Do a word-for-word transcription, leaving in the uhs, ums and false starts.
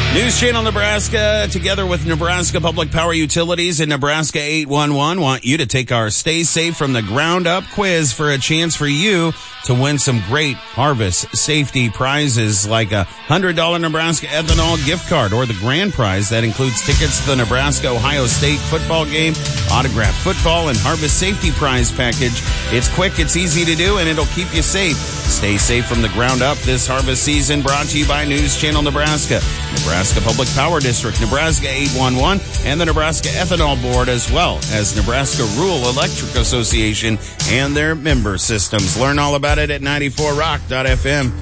News Channel Nebraska, together with Nebraska Public Power Utilities and Nebraska eight one one, want you to take our Stay Safe from the Ground Up quiz for a chance for you to win some great harvest safety prizes like a one hundred dollars Nebraska ethanol gift card, or the grand prize that includes tickets to the Nebraska-Ohio State football game, autographed football, and harvest safety prize package. It's quick, it's easy to do, and it'll keep you safe. Stay safe from the ground up this harvest season, brought to you by News Channel Nebraska, Nebraska Public Power District, Nebraska eight one one, and the Nebraska Ethanol Board, as well as Nebraska Rural Electric Association and their member systems. Learn all about it at ninety-four rock dot f m.